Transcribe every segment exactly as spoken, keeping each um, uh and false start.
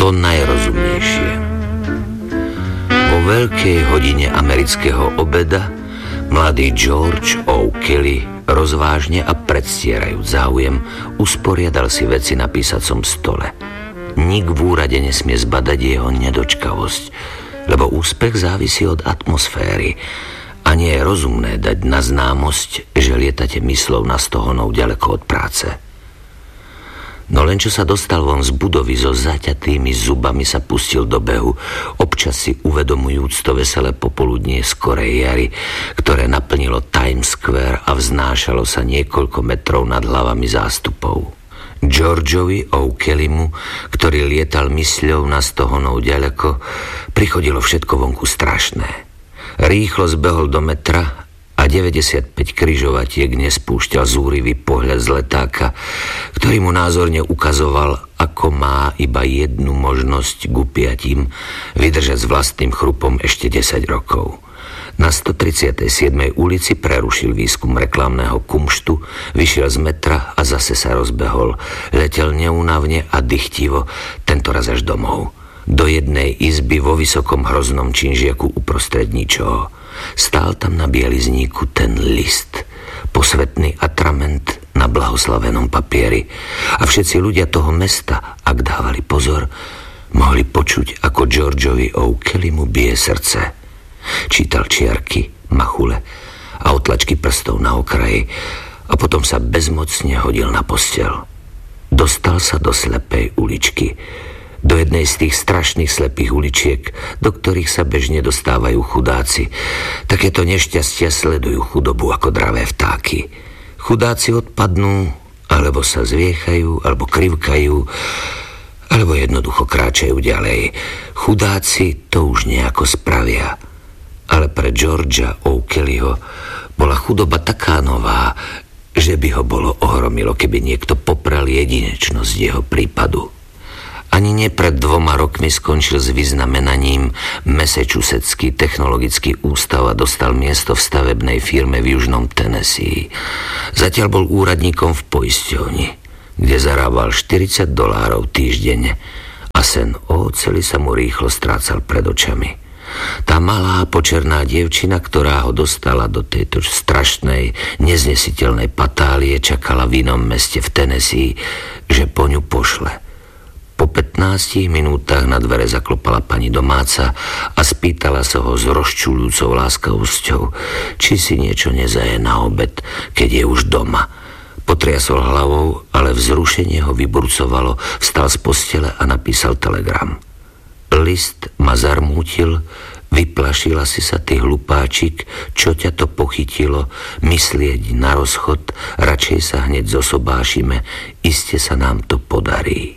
to najrozumnejšie. Vo veľkej hodine amerického obeda mladý George O'Kelly rozvážne a predstierajúc záujem usporiadal si veci na písacom stole. Nik v úrade nesmie zbadať jeho nedočkavosť, lebo úspech závisí od atmosféry a nie je rozumné dať na známosť, že lietate myslou na sto honov ďaleko od práce. No len čo sa dostal von z budovy so zaťatými zubami, sa pustil do behu, občas si uvedomujúc to veselé popoludnie skorej jary, ktoré naplnilo Times Square a vznášalo sa niekoľko metrov nad hlavami zástupov. Georgeovi O'Kellymu, ktorý lietal mysľou na sto honov ďaleko, prichodilo všetko vonku strašné. Rýchlo zbehol do metra a deväťdesiatpäť križovatiek nespúšťal zúrivý pohľad z letáka, ktorý mu názorne ukazoval, ako má iba jednu možnosť k upiatím vydržať s vlastným chrupom ešte desať rokov. Na stotridsiatej siedmej ulici prerušil výskum reklamného kumštu, vyšiel z metra a zase sa rozbehol. Letel neúnavne a dychtivo, tentoraz až domov. Do jednej izby vo vysokom hroznom činžiaku uprostred ničoho. Stál tam na bielizníku ten list, posvetný atrament na blahoslavenom papieri. A všetci ľudia toho mesta, ak dávali pozor, mohli počuť, ako Georgeovi O'Kellymu bije srdce. Čítal čiarky, machule a otlačky prstov na okraji a potom sa bezmocne hodil na posteľ. Dostal sa do slepej uličky, do jednej z tých strašných slepých uličiek, do ktorých sa bežne dostávajú chudáci. Takéto nešťastia sledujú chudobu ako dravé vtáky. Chudáci odpadnú, alebo sa zviechajú, alebo krivkajú, alebo jednoducho kráčajú ďalej. Chudáci to už nejako spravia. Ale pre Georgea O'Kellyho bola chudoba taká nová, že by ho bolo ohromilo, keby niekto popral jedinečnosť jeho prípadu. Ani nie pred dvoma rokmi skončil s vyznamenaním Massachusettský technologický ústav a dostal miesto v stavebnej firme v južnom Tennessee. Zatiaľ bol úradníkom v poisťovni, kde zarábal štyridsať dolárov týždenne a sen o oceli sa mu rýchlo strácal pred očami. Tá malá počerná dievčina, ktorá ho dostala do tejto strašnej, neznesiteľnej patálie, čakala v inom meste v Tennessee, že po ňu pošle. Po pätnástich minútach na dvere zaklopala pani domáca a spýtala sa ho s rozčuľujúcou láskavosťou, či si niečo nezaje na obed, keď je už doma. Potriasol hlavou, ale vzrušenie ho vyburcovalo, vstal z postele a napísal telegram. List ma zarmútil, vyplašila si sa ty hlupáčik, čo ťa to pochytilo, myslieť na rozchod, radšej sa hneď zosobášime, iste sa nám to podarí.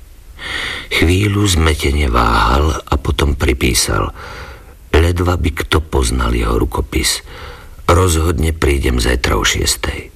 Chvíľu zmetene váhal a potom pripísal: ledva by kto poznal jeho rukopis. Rozhodne prídem zajtra o šiestej.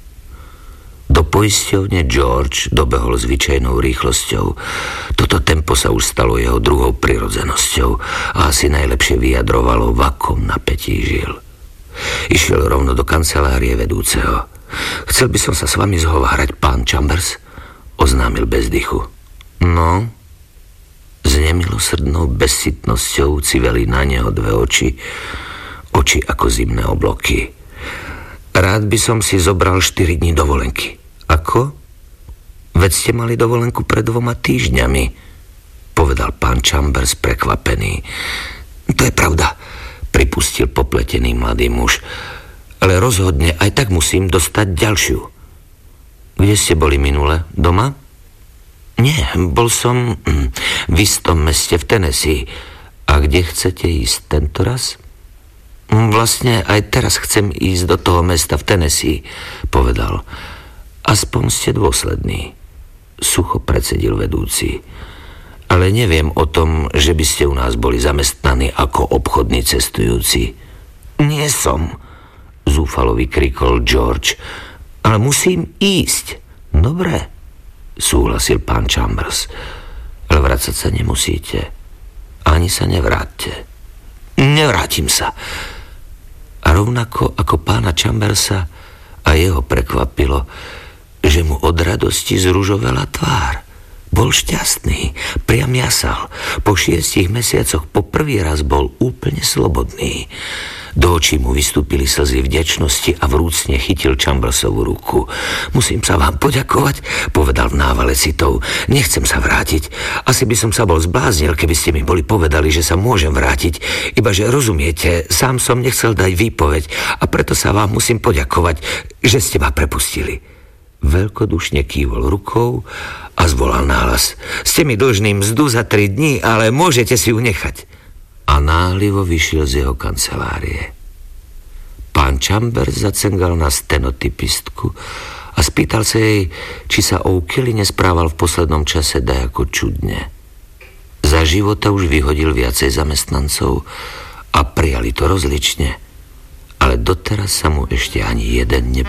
Do poisťovne George dobehol zvyčajnou rýchlosťou. Toto tempo sa už stalo jeho druhou prirodzenosťou a asi najlepšie vyjadrovalo, v akom napätí žil. Išiel rovno do kancelárie vedúceho. Chcel by som sa s vami zhovárať, pán Chambers, oznámil bez dychu. No, s nemilosrdnou bezcitnosťou civeli na neho dve oči, oči ako zimné obloky. Rád by som si zobral štyri dní dovolenky. Ako? Veď ste mali dovolenku pred dvoma týždňami, povedal pán Chambers prekvapený. To je pravda, pripustil popletený mladý muž, ale rozhodne aj tak musím dostať ďalšiu. Kde ste boli minule? Doma? Nie, bol som v istom meste v Tennessee. A kde chcete ísť tento raz? Vlastne aj teraz chcem ísť do toho mesta v Tennessee, povedal. Aspoň ste dôslední, sucho predsedil vedúci. Ale neviem o tom, že by ste u nás boli zamestnaní ako obchodní cestujúci. Nie som, zúfalo vykrikol George. Ale musím ísť. Dobre, súhlasil pán Chambers. Ale vracať sa nemusíte. Ani sa nevráťte. Nevrátim sa. A rovnako ako pána Chambersa a jeho prekvapilo, že mu od radosti zružovela tvár. Bol šťastný, priam jasal. Po šiestich mesiacoch po prvý raz bol úplne slobodný. Do očí mu vystúpili slzy vďačnosti a vrúcne chytil Chambersovú ruku. Musím sa vám poďakovať, povedal v návale citov. Nechcem sa vrátiť. Asi by som sa bol zbláznil, keby ste mi boli povedali, že sa môžem vrátiť. Ibaže rozumiete, sám som nechcel dať výpoveď a preto sa vám musím poďakovať, že ste ma prepustili. Veľkodušne kývol rukou a zvolal nahlas. Ste mi dlžný mzdu za tri dni, ale môžete si ju nechať. A náhlivo vyšiel z jeho kancelárie. Pán Chambers zacengal na stenotypistku a spýtal sa jej, či sa O'Kelly nesprával v poslednom čase dajako čudne. Za života už vyhodil viacej zamestnancov a prijali to rozlične, ale doteraz sa mu ešte ani jeden nepovedal.